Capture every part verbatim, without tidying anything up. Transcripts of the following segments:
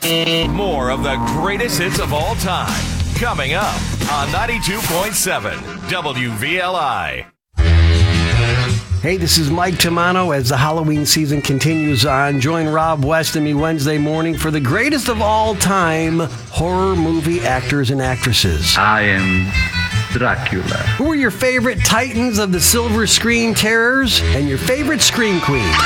More of the greatest hits of all time. Coming up on ninety-two point seven W V L I. Hey, this is Mike Tamano. As the Halloween season continues on, join Rob West and me Wednesday morning for the greatest of all time horror movie actors and actresses. I am Dracula. Who are your favorite titans of the silver screen terrors and your favorite scream queens?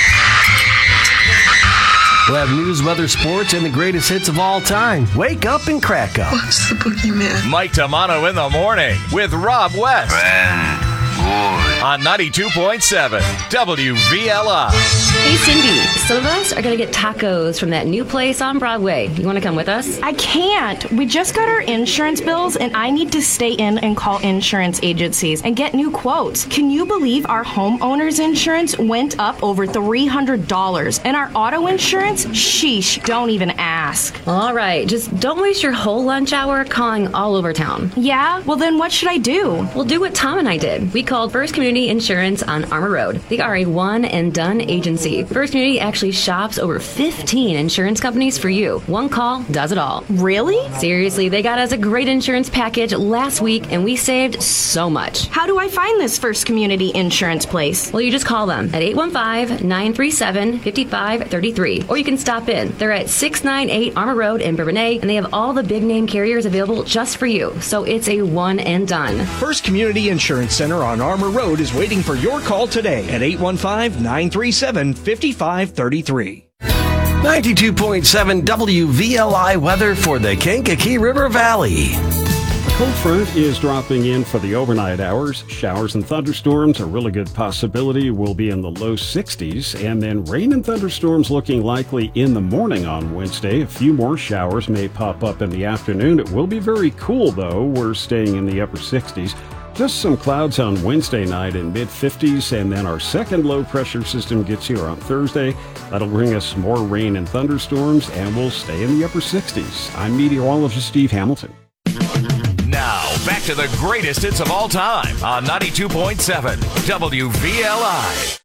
We'll have news, weather, sports, and the greatest hits of all time. Wake up and crack up. What's the boogeyman? Mike Tamano in the morning with Rob West. Friend, boy. On ninety-two point seven W V L I. Hey, Cindy. Some of us are going to get tacos from that new place on Broadway. You want to come with us? I can't. We just got our insurance bills, and I need to stay in and call insurance agencies and get new quotes. Can you believe our homeowner's insurance went up over three hundred dollars? And our auto insurance? Sheesh, don't even ask. All right. Just don't waste your whole lunch hour calling all over town. Yeah? Well, then what should I do? We'll do what Tom and I did. We called First Community Insurance on Armour Road. They are a one-and-done agency. First Community actually shops over fifteen insurance companies for you. One call does it all. Really? Seriously, they got us a great insurance package last week, and we saved so much. How do I find this First Community Insurance place? Well, you just call them at eight one five, nine three seven, five five three three, or you can stop in. They're at six ninety-eight Armour Road in Bourbonnais, and they have all the big-name carriers available just for you. So it's a one-and-done. First Community Insurance Center on Armour Road is waiting for your call today at eight one five, nine three seven, five five three three. ninety-two point seven W V L I weather for the Kankakee River Valley. A cold front is dropping in for the overnight hours. Showers and thunderstorms, a really good possibility, will be in the low sixties. And then rain and thunderstorms looking likely in the morning on Wednesday. A few more showers may pop up in the afternoon. It will be very cool, though. We're staying in the upper sixties. Just some clouds on Wednesday night in mid-fifties, and then our second low-pressure system gets here on Thursday. That'll bring us more rain and thunderstorms, and we'll stay in the upper sixties. I'm meteorologist Steve Hamilton. Now, back to the greatest hits of all time on ninety-two point seven W V L I.